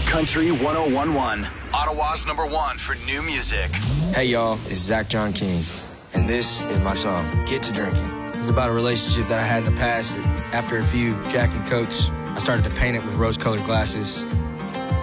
Country 1011, Ottawa's #1 for new music. Hey y'all, it's Zach John King, and this is my song, Get to Drinking. It's about a relationship that I had in the past that after a few Jack and Cokes, I started to paint it with rose-colored glasses.